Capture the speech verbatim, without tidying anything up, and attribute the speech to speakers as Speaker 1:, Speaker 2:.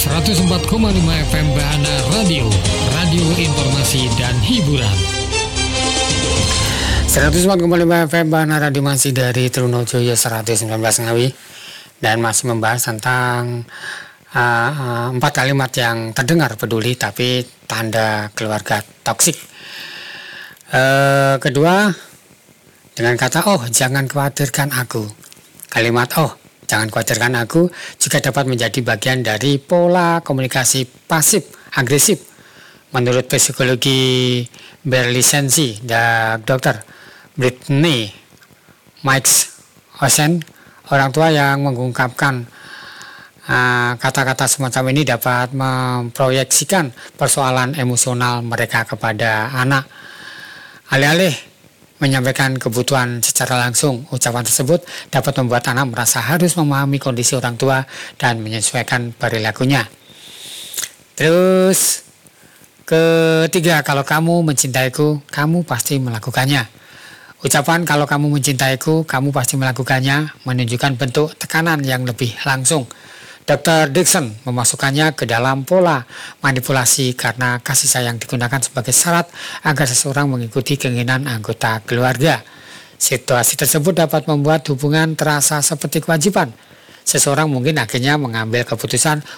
Speaker 1: seratus empat koma lima F M Bahana Radio, radio informasi dan hiburan.
Speaker 2: seratus empat koma lima F M Bahana Radio masih dari Trunojoyo seratus sembilan belas Ngawi dan masih membahas tentang uh, uh, empat kalimat yang terdengar peduli tapi tanda keluarga toksik. Uh, kedua, dengan kata oh jangan khawatirkan aku. Kalimat oh jangan khawatirkan aku juga dapat menjadi bagian dari pola komunikasi pasif agresif. Menurut psikologi berlisensi dan dokter Brittany Mike's Ocean, orang tua yang mengungkapkan uh, kata-kata semacam ini dapat memproyeksikan persoalan emosional mereka kepada anak. Alih-alih menyampaikan kebutuhan secara langsung, ucapan tersebut dapat membuat anak merasa harus memahami kondisi orang tua dan menyesuaikan perilakunya. Terus ketiga, kalau kamu mencintaiku, kamu pasti melakukannya. Ucapan kalau kamu mencintaiku, kamu pasti melakukannya menunjukkan bentuk tekanan yang lebih langsung. dokter Dixon memasukkannya ke dalam pola manipulasi karena kasih sayang digunakan sebagai syarat agar seseorang mengikuti keinginan anggota keluarga. Situasi tersebut dapat membuat hubungan terasa seperti kewajiban. Seseorang mungkin akhirnya mengambil keputusan